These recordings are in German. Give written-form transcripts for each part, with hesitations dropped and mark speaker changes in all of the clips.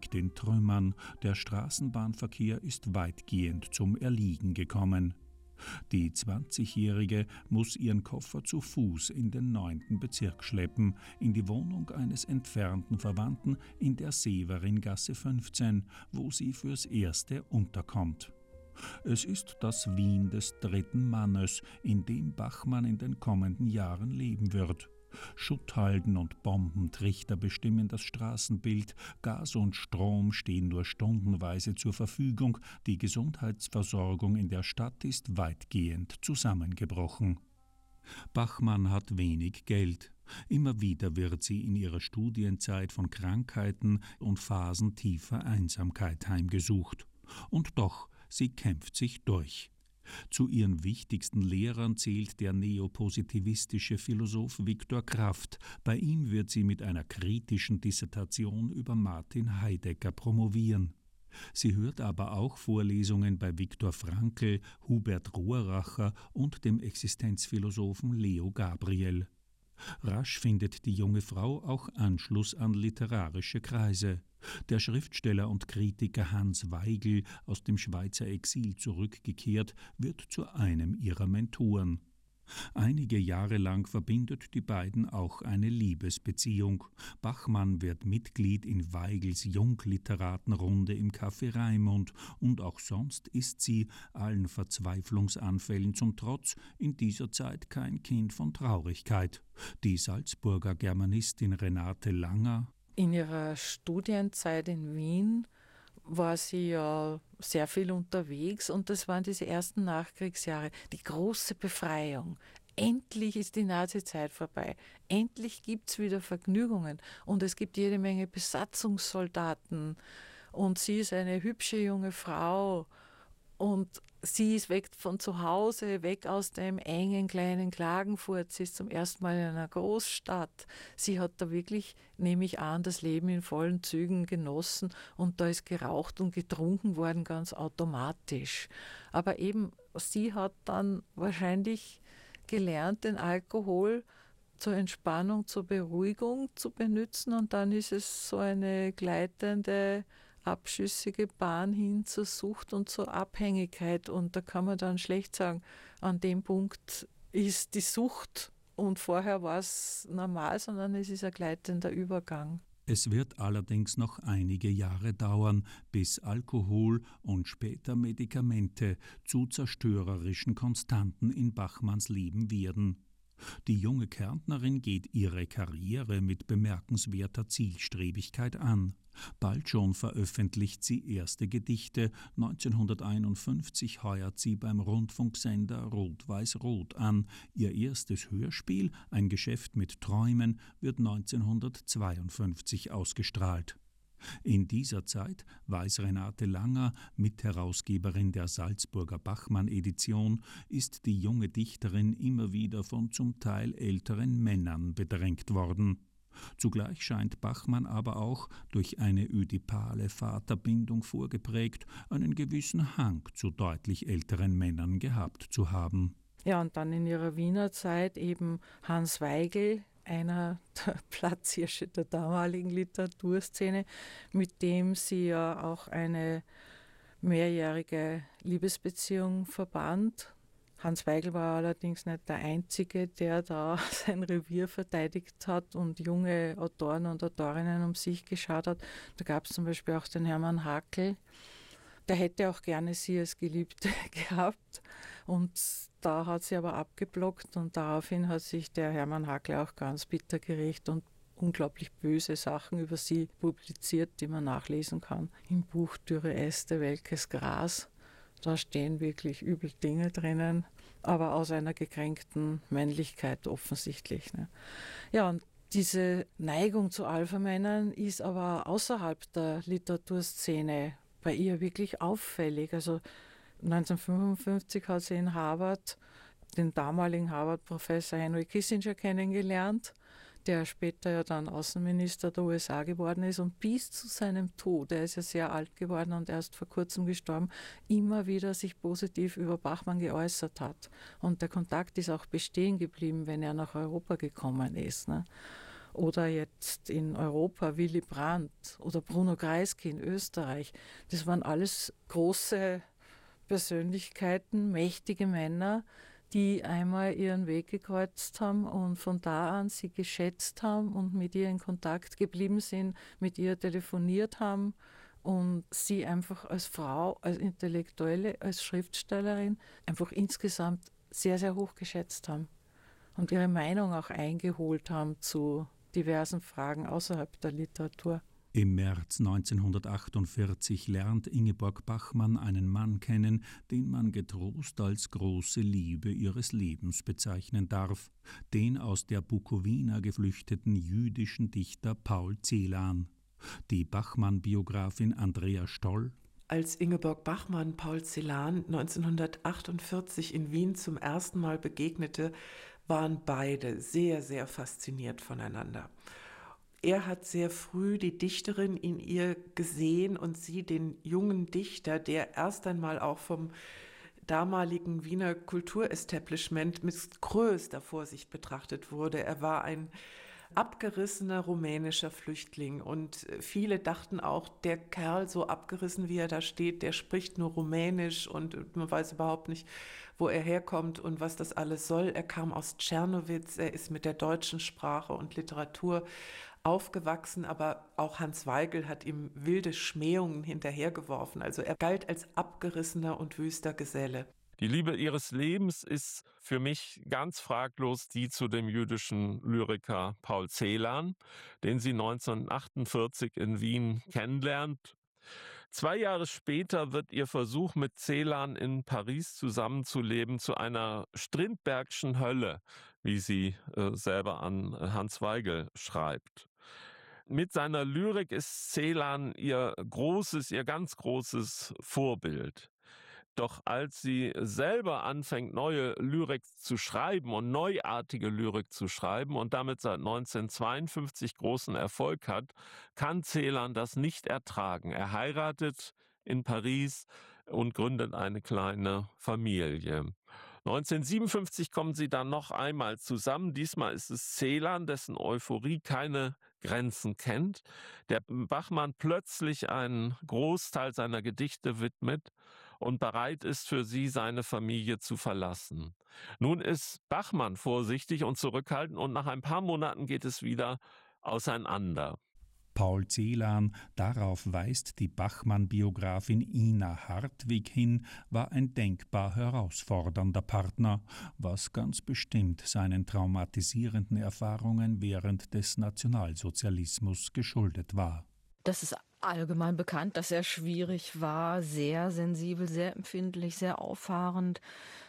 Speaker 1: liegt in Trümmern, der Straßenbahnverkehr ist weitgehend zum Erliegen gekommen. Die 20-Jährige muss ihren Koffer zu Fuß in den 9. Bezirk schleppen, in die Wohnung eines entfernten Verwandten in der Severingasse 15, wo sie fürs Erste unterkommt. Es ist das Wien des dritten Mannes, in dem Bachmann in den kommenden Jahren leben wird. Schutthalden und Bombentrichter bestimmen das Straßenbild, Gas und Strom stehen nur stundenweise zur Verfügung, die Gesundheitsversorgung in der Stadt ist weitgehend zusammengebrochen. Bachmann hat wenig Geld. Immer wieder wird sie in ihrer Studienzeit von Krankheiten und Phasen tiefer Einsamkeit heimgesucht. Und doch, sie kämpft sich durch. Zu ihren wichtigsten Lehrern zählt der neopositivistische Philosoph Viktor Kraft. Bei ihm wird sie mit einer kritischen Dissertation über Martin Heidegger promovieren. Sie hört aber auch Vorlesungen bei Viktor Frankl, Hubert Rohracher und dem Existenzphilosophen Leo Gabriel. Rasch findet die junge Frau auch Anschluss an literarische Kreise. Der Schriftsteller und Kritiker Hans Weigel, aus dem Schweizer Exil zurückgekehrt, wird zu einem ihrer Mentoren. Einige Jahre lang verbindet die beiden auch eine Liebesbeziehung. Bachmann wird Mitglied in Weigels Jungliteratenrunde im Café Raimund und auch sonst ist sie, allen Verzweiflungsanfällen zum Trotz, in dieser Zeit kein Kind von Traurigkeit. Die Salzburger Germanistin Renate Langer:
Speaker 2: In ihrer Studienzeit in Wien war sie ja sehr viel unterwegs und das waren diese ersten Nachkriegsjahre, die große Befreiung. Endlich ist die Nazizeit vorbei. Endlich gibt es wieder Vergnügungen und es gibt jede Menge Besatzungssoldaten und sie ist eine hübsche junge Frau und sie ist weg von zu Hause, weg aus dem engen kleinen Klagenfurt. Sie ist zum ersten Mal in einer Großstadt. Sie hat da wirklich, nehme ich an, das Leben in vollen Zügen genossen und da ist geraucht und getrunken worden, ganz automatisch. Aber eben, sie hat dann wahrscheinlich gelernt, den Alkohol zur Entspannung, zur Beruhigung zu benutzen und dann ist es so eine gleitende, abschüssige Bahn hin zur Sucht und zur Abhängigkeit und da kann man dann schlecht sagen, an dem Punkt ist die Sucht und vorher war es normal, sondern es ist ein gleitender Übergang.
Speaker 1: Es wird allerdings noch einige Jahre dauern, bis Alkohol und später Medikamente zu zerstörerischen Konstanten in Bachmanns Leben werden. Die junge Kärntnerin geht ihre Karriere mit bemerkenswerter Zielstrebigkeit an. Bald schon veröffentlicht sie erste Gedichte. 1951 heuert sie beim Rundfunksender Rot-Weiß-Rot an. Ihr erstes Hörspiel, Ein Geschäft mit Träumen, wird 1952 ausgestrahlt. In dieser Zeit, weiß Renate Langer, Mitherausgeberin der Salzburger Bachmann-Edition, ist die junge Dichterin immer wieder von zum Teil älteren Männern bedrängt worden. Zugleich scheint Bachmann aber auch, durch eine ödipale Vaterbindung vorgeprägt, einen gewissen Hang zu deutlich älteren Männern gehabt zu haben.
Speaker 2: Ja, und dann in ihrer Wiener Zeit eben Hans Weigel, einer der Platzhirsche der damaligen Literaturszene, mit dem sie ja auch eine mehrjährige Liebesbeziehung verband. Hans Weigel war allerdings nicht der Einzige, der da sein Revier verteidigt hat und junge Autoren und Autorinnen um sich geschaut hat. Da gab es zum Beispiel auch den Hermann Hackl. Der hätte auch gerne sie als Geliebte gehabt und da hat sie aber abgeblockt und daraufhin hat sich der Hermann Hackl auch ganz bitter gerecht und unglaublich böse Sachen über sie publiziert, die man nachlesen kann. Im Buch Dürre Äste, welkes Gras. Da stehen wirklich übel Dinge drinnen, aber aus einer gekränkten Männlichkeit offensichtlich. Ne? Ja, und diese Neigung zu Alpha-Männern ist aber außerhalb der Literaturszene bei ihr wirklich auffällig. Also 1955 hat sie in Harvard den damaligen Harvard-Professor Henry Kissinger kennengelernt, der später ja dann Außenminister der USA geworden ist und bis zu seinem Tod, er ist ja sehr alt geworden und erst vor kurzem gestorben, immer wieder sich positiv über Bachmann geäußert hat. Und der Kontakt ist auch bestehen geblieben, wenn er nach Europa gekommen ist. Ne? Oder jetzt in Europa Willy Brandt oder Bruno Kreisky in Österreich. Das waren alles große Persönlichkeiten, mächtige Männer, die einmal ihren Weg gekreuzt haben und von da an sie geschätzt haben und mit ihr in Kontakt geblieben sind, mit ihr telefoniert haben und sie einfach als Frau, als Intellektuelle, als Schriftstellerin einfach insgesamt sehr, sehr hoch geschätzt haben und ihre Meinung auch eingeholt haben zu diversen Fragen außerhalb der Literatur.
Speaker 1: Im März 1948 lernt Ingeborg Bachmann einen Mann kennen, den man getrost als große Liebe ihres Lebens bezeichnen darf, den aus der Bukowina geflüchteten jüdischen Dichter Paul Celan. Die Bachmann-Biografin Andrea Stoll:
Speaker 3: Als Ingeborg Bachmann Paul Celan 1948 in Wien zum ersten Mal begegnete, waren beide sehr, sehr fasziniert voneinander. Er hat sehr früh die Dichterin in ihr gesehen und sie den jungen Dichter, der erst einmal auch vom damaligen Wiener Kulturestablishment mit größter Vorsicht betrachtet wurde. Er war ein abgerissener rumänischer Flüchtling und viele dachten auch, der Kerl, so abgerissen wie er da steht, der spricht nur Rumänisch und man weiß überhaupt nicht, wo er herkommt und was das alles soll. Er kam aus Czernowitz, er ist mit der deutschen Sprache und Literatur aufgewachsen, aber auch Hans Weigel hat ihm wilde Schmähungen hinterhergeworfen. Also er galt als abgerissener und wüster Geselle.
Speaker 4: Die Liebe ihres Lebens ist für mich ganz fraglos die zu dem jüdischen Lyriker Paul Celan, den sie 1948 in Wien kennenlernt. 2 Jahre später wird ihr Versuch, mit Celan in Paris zusammenzuleben, zu einer Strindbergschen Hölle, wie sie selber an Hans Weigel schreibt. Mit seiner Lyrik ist Celan ihr ganz großes Vorbild. Doch als sie selber anfängt, neue Lyrik zu schreiben und neuartige Lyrik zu schreiben und damit seit 1952 großen Erfolg hat, kann Celan das nicht ertragen. Er heiratet in Paris und gründet eine kleine Familie. 1957 kommen sie dann noch einmal zusammen. Diesmal ist es Celan, dessen Euphorie keine Grenzen kennt, der Bachmann plötzlich einen Großteil seiner Gedichte widmet und bereit ist, für sie seine Familie zu verlassen. Nun ist Bachmann vorsichtig und zurückhaltend und nach ein paar Monaten geht es wieder auseinander.
Speaker 1: Paul Celan, darauf weist die Bachmann-Biografin Ina Hartwig hin, war ein denkbar herausfordernder Partner, was ganz bestimmt seinen traumatisierenden Erfahrungen während des Nationalsozialismus geschuldet war.
Speaker 5: Das ist allgemein bekannt, dass er schwierig war, sehr sensibel, sehr empfindlich, sehr auffahrend.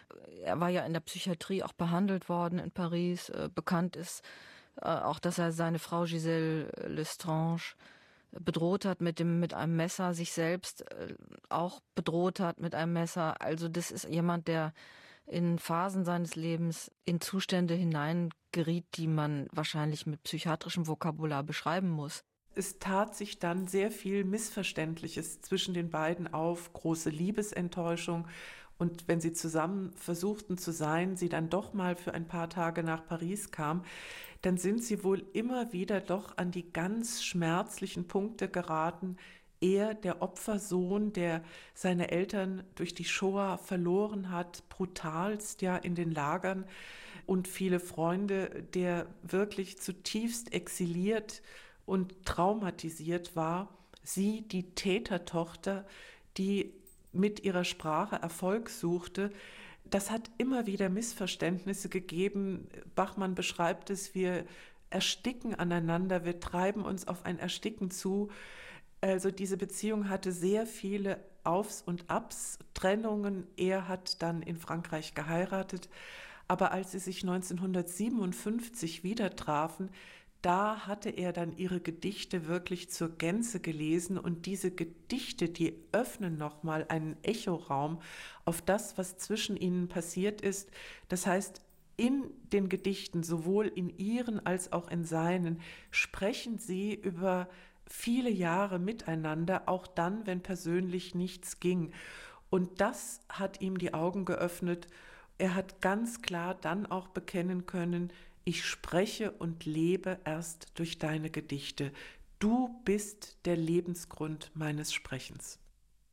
Speaker 5: Er war ja in der Psychiatrie auch behandelt worden in Paris. Bekannt ist auch, dass er seine Frau Gisèle Lestrange bedroht hat mit einem Messer, sich selbst auch bedroht hat mit einem Messer. Also das ist jemand, der in Phasen seines Lebens in Zustände hineingeriet, die man wahrscheinlich mit psychiatrischem Vokabular beschreiben muss.
Speaker 3: Es tat sich dann sehr viel Missverständliches zwischen den beiden auf, große Liebesenttäuschung. Und wenn sie zusammen versuchten zu sein, sie dann doch mal für ein paar Tage nach Paris kam, dann sind sie wohl immer wieder doch an die ganz schmerzlichen Punkte geraten. Er, der Opfersohn, der seine Eltern durch die Shoah verloren hat, brutalst ja in den Lagern, und viele Freunde, der wirklich zutiefst exiliert und traumatisiert war. Sie, die Tätertochter, die mit ihrer Sprache Erfolg suchte. Das hat immer wieder Missverständnisse gegeben. Bachmann beschreibt es, wir ersticken aneinander, wir treiben uns auf ein Ersticken zu. Also diese Beziehung hatte sehr viele Aufs und Abs, Trennungen. Er hat dann in Frankreich geheiratet. Aber als sie sich 1957 wieder trafen, da hatte er dann ihre Gedichte wirklich zur Gänze gelesen, und diese Gedichte, die öffnen nochmal einen Echoraum auf das, was zwischen ihnen passiert ist. Das heißt, in den Gedichten, sowohl in ihren als auch in seinen, sprechen sie über viele Jahre miteinander, auch dann, wenn persönlich nichts ging. Und das hat ihm die Augen geöffnet. Er hat ganz klar dann auch bekennen können, ich spreche und lebe erst durch deine Gedichte. Du bist der Lebensgrund meines Sprechens.